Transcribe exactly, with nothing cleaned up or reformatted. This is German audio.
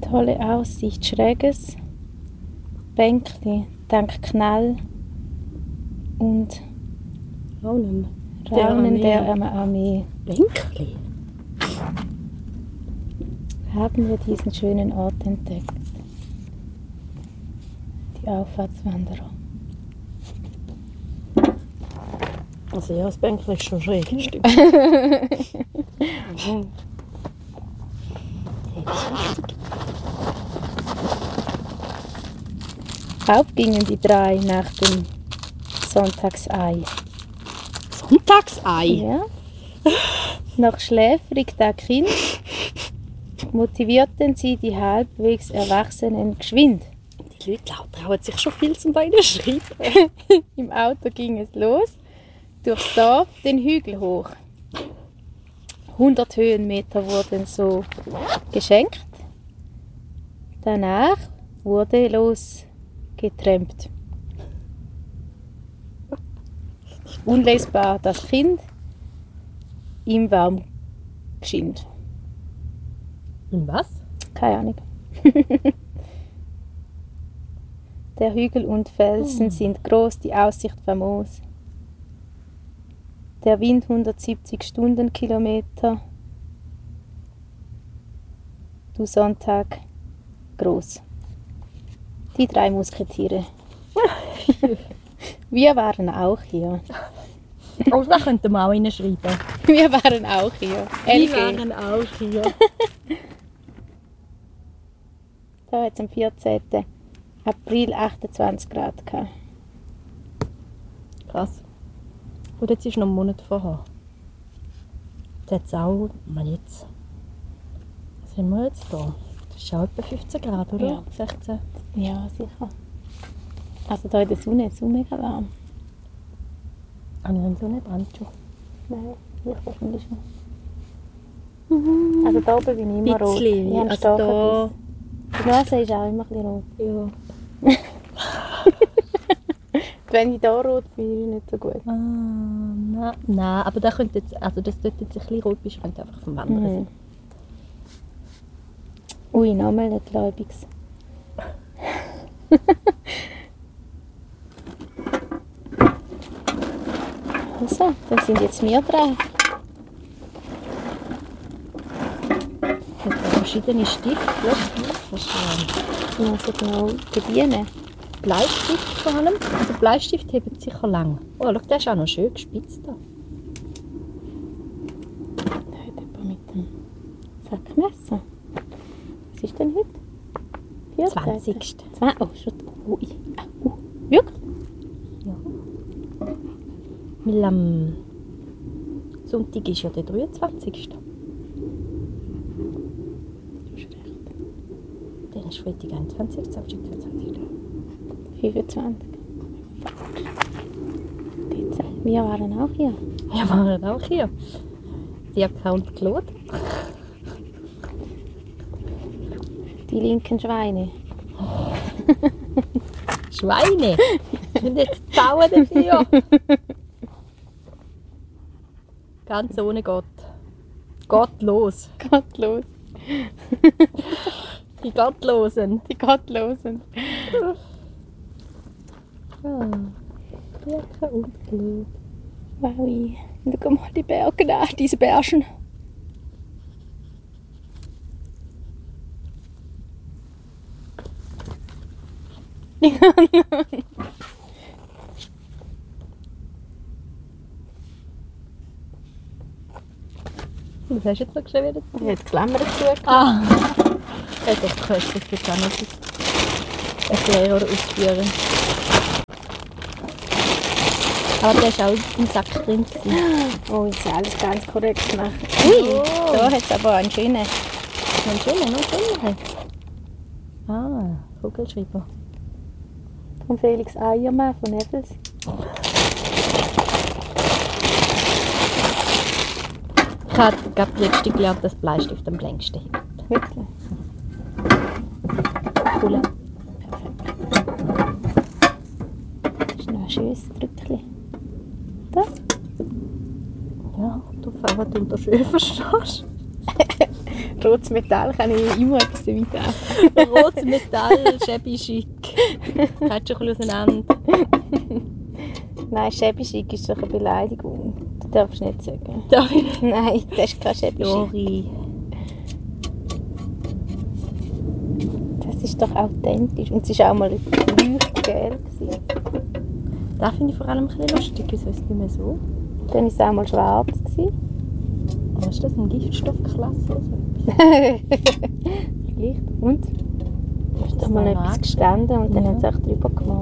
Tolle Aussicht, schräges Bänkli, dank Knall und Raunen. Raunen der Armee. Bänkli? Haben wir diesen schönen Ort entdeckt. Die Auffahrtswanderer. Also ja, das Bänkli ist schon schräg, stimmt. Auf gingen die drei nach dem Sonntagsei. Sonntagsei? Ja. Noch schläfrig da Kind, motivierten sie die halbwegs Erwachsenen geschwind. Die Leute trauen sich schon viel zum Beinen schreiben. Im Auto ging es los, durchs Dorf den Hügel hoch. hundert Höhenmeter wurden so geschenkt. Danach wurde losgetrampt. Unlesbar das Kind im Baum geschient. Und was? Keine Ahnung. Der Hügel und Felsen Oh. sind groß, die Aussicht famos. Der Wind hundertsiebzig Stundenkilometer. Du Sonntag groß. Die drei Musketiere. Wir waren auch hier. Oh, da könnten wir auch reinschreiben. Wir waren auch hier. Wir L G. waren auch hier. Da hat es am vierzehnten April achtundzwanzig Grad gehabt. Krass. Und jetzt ist noch ein Monat vorher. Jetzt hat es auch, mal jetzt, was haben wir jetzt da? Das ist auch etwa fünfzehn Grad, oder? Ja. sechzehn. Ja, sicher. Also da in der Sonne ist es auch mega warm. Ah, wir haben so eine brennt schon. Nein, ich wahrscheinlich schon. Also da oben bin ich immer rot. Bisschen, Ich habe einen also starken da- Biss. Die Nase ist auch immer ein bisschen rot. Ja. Wenn ich da rot bin, ist es nicht so gut. Ah, nein. Nein, aber da könnte jetzt, also das dort jetzt ein bisschen rot ist, könnte einfach vom Wandern sein. Mhm. Ui, nochmal ein Gläubiges. Also, dann sind jetzt wir dran. Ich habe verschiedene Stifte. Schau, das ist ähm, Also genau bedienen. Bleistift vor allem. Also Bleistift hebt sicher lang. Oh, schau, der ist auch noch schön gespitzt. Da. Da hat jemand mit dem Sackmesser. Was ist denn heute? vierzehnten zwanzigsten Zwei, oh, schon. Ui. Ah, uh. Wirklich? Ja. Weil am Sonntag ist ja der dreiundzwanzigste Du hast recht. Dann ist Freitag einundzwanzigste Samstag zweiundzwanzigste fünfundzwanzig. Jetzt, wir waren auch hier. Wir waren auch hier. Die Account gelohnt. Die linken Schweine. Schweine! Und jetzt bauen dafür. Ganz ohne Gott. Gottlos. Gottlos. Die Gottlosen. Die Gottlosen. Ah, Birke und Blut. Wow. Schau mal die Berge an, diese Bärchen. Was hast du jetzt noch geschrieben? Ich habe die Klammer dazu. Ah! Ja, das kannst du jetzt auch noch erklären oder ausführen. Aber der war auch im Sack drin. gewesen. Oh, jetzt ist alles ganz korrekt gemacht. Ui, Oh. da hat es aber einen schönen. Ein schöner, noch schöner. Ah, Kugelschreiber. Von Felix Eiermann von Nevels. Ich habe gerade letztens gelernt, dass Bleistift am längsten hebt. Wirklich. Cool. Das ist noch ein schönes Drückchen. Da. Ja, du, was du unter schön verstehst. Rotes Metall kann ich immer etwas damit auch. Rotes Metall, shabby chic. Geht schon ein bisschen auseinander. Nein, shabby chic ist doch eine Beleidigung. Das darfst du nicht sagen. Darf ich nicht? Nein, das ist kein shabby chic. Sorry. Das ist doch authentisch. Und es war auch mal leuchtgel. Das finde ich vor allem ein bisschen lustig. Wieso ist es nicht mehr so? Dann war es auch mal schwarz. Oh, ist das eine Giftstoffklasse oder so? Licht. Und? Da ist doch das mal noch etwas angeschrieben? gestanden und dann Ja. haben sie auch drüber gemalt.